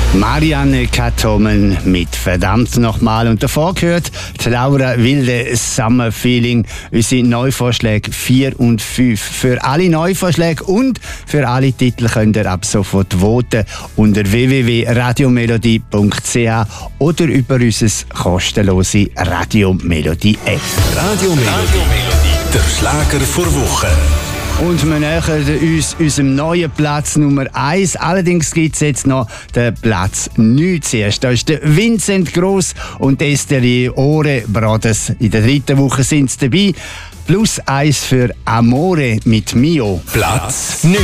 Marianne Kattomen mit «Verdammt nochmal». Und davor gehört die Laura Wilde «Summer Feeling». Unsere Neuvorschläge 4 und 5. Für alle Neuvorschläge und für alle Titel könnt ihr ab sofort voten unter www.radiomelodie.ch oder über unser kostenlose Radio Melodie App. Radio Melodie, der Schlager vor Woche. Und wir nähern uns unserem neuen Platz Nummer 1. Allerdings gibt es jetzt noch den Platz 9 zuerst. Da ist der Vincent Gross und Esther Ore Brothers. In der 3. Woche sind sie dabei. +1 für Amore mit Mio. Platz 9.